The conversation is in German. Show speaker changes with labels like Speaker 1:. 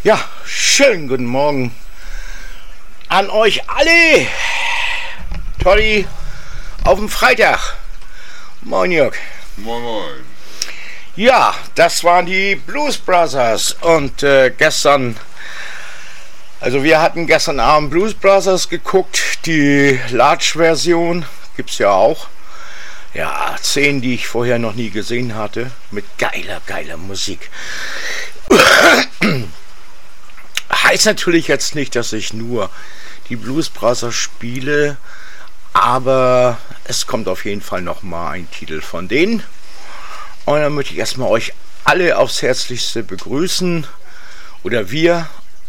Speaker 1: Ja, schönen guten Morgen an euch alle. Toddy auf dem Freitag. Moin Jörg.
Speaker 2: Moin moin.
Speaker 1: Ja, das waren die Blues Brothers und gestern, also wir hatten gestern Abend Blues Brothers geguckt, die Large-Version gibt's ja auch. Ja, 10, die ich vorher noch nie gesehen hatte, mit geiler Musik. Heißt natürlich jetzt nicht, dass ich nur die Blues Brothers spiele, aber es kommt auf jeden Fall nochmal ein Titel von denen. Und dann möchte ich erstmal euch alle aufs Herzlichste begrüßen, oder wir